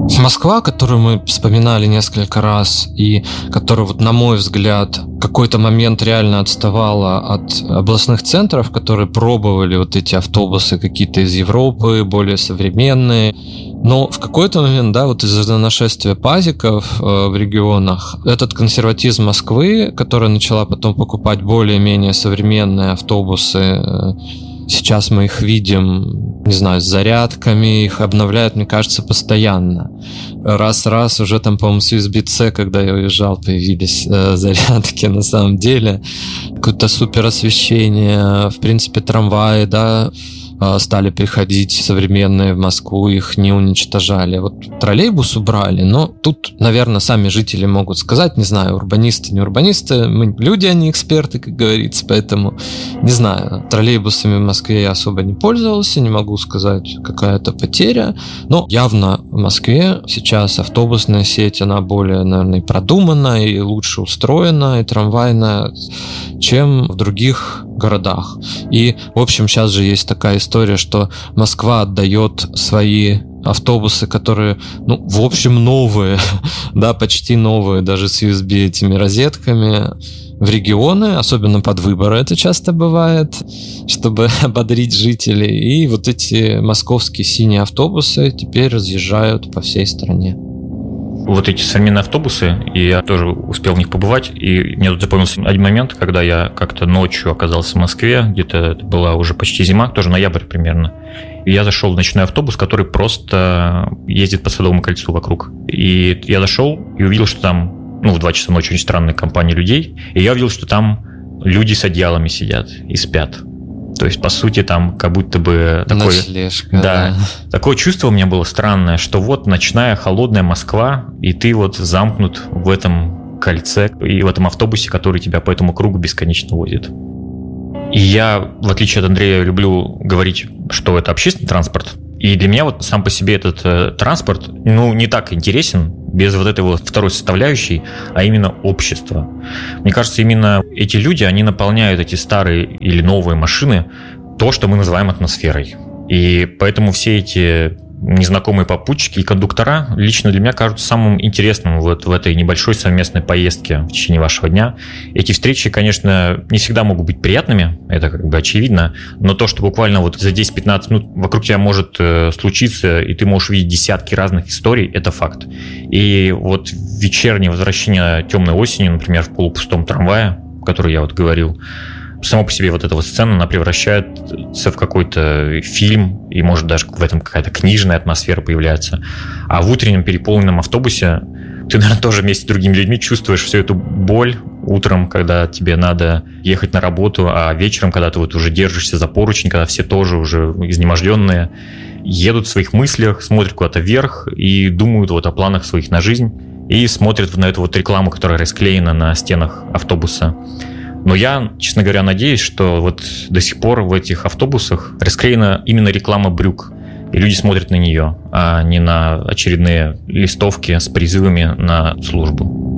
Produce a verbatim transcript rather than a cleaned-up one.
Москва, которую мы вспоминали несколько раз, и которая, вот, на мой взгляд, в какой-то момент реально отставала от областных центров, которые пробовали вот эти автобусы какие-то из Европы, более современные. Но в какой-то момент, да, вот из-за нашествия пазиков э, в регионах, этот консерватизм Москвы, которая начала потом покупать более-менее современные автобусы, э, сейчас мы их видим, не знаю, с зарядками, их обновляют, мне кажется, постоянно. Раз-раз уже там, по-моему, с ю эс би-C, когда я уезжал, появились э, зарядки на самом деле. Какое-то суперосвещение, в принципе, трамваи, да, стали приходить современные в Москву, их не уничтожали. Вот троллейбус убрали, но тут, наверное, сами жители могут сказать, не знаю, урбанисты, не урбанисты, мы люди, а не эксперты, как говорится, поэтому не знаю, троллейбусами в Москве я особо не пользовался, не могу сказать, какая-то потеря, но явно в Москве сейчас автобусная сеть, она более, наверное, продумана и лучше устроена, и трамвайная, чем в других городах. И, в общем, сейчас же есть такая история, что Москва отдает свои автобусы, которые, ну, в общем, новые, да, почти новые, даже с ю эс би этими розетками, в регионы, особенно под выборы это часто бывает, чтобы ободрить жителей. И вот эти московские синие автобусы теперь разъезжают по всей стране. Вот эти современные автобусы, и я тоже успел в них побывать, и мне тут запомнился один момент, когда я как-то ночью оказался в Москве, где-то это была уже почти зима, тоже ноябрь примерно, и я зашел в ночной автобус, который просто ездит по Садовому кольцу вокруг. И я зашел и увидел, что там, ну, в два часа ночи очень странная компания людей, и я увидел, что там люди с одеялами сидят и спят. То есть, по сути, там как будто бы такое, ночлежка, да, да. Такое чувство у меня было странное, что вот ночная холодная Москва, и ты вот замкнут в этом кольце и в этом автобусе, который тебя по этому кругу бесконечно возит. И я, в отличие от Андрея, люблю говорить, что это общественный транспорт. И для меня вот сам по себе этот э, транспорт, ну, не так интересен без вот этой вот второй составляющей, а именно общество. Мне кажется, именно эти люди, они наполняют эти старые или новые машины то, что мы называем атмосферой. И поэтому все эти незнакомые попутчики и кондуктора лично для меня кажутся самым интересным вот в этой небольшой совместной поездке в течение вашего дня. Эти встречи, конечно, не всегда могут быть приятными, это как бы очевидно, но то, что буквально вот за десять-пятнадцать минут вокруг тебя может э, случиться, и ты можешь увидеть десятки разных историй, это факт. И вот вечернее возвращение темной осени, например, в полупустом трамвае, о котором я вот говорил, само по себе вот эта вот сцена, она превращается в какой-то фильм, и может даже в этом какая-то книжная атмосфера появляется. А в утреннем переполненном автобусе ты, наверное, тоже вместе с другими людьми чувствуешь всю эту боль утром, когда тебе надо ехать на работу, а вечером, когда ты вот уже держишься за поручень, когда все тоже уже изнеможденные, едут в своих мыслях, смотрят куда-то вверх и думают вот о планах своих на жизнь, и смотрят на эту вот рекламу, которая расклеена на стенах автобуса. Но я, честно говоря, надеюсь, что вот до сих пор в этих автобусах расклеена именно реклама брюк, и люди смотрят на нее, а не на очередные листовки с призывами на службу.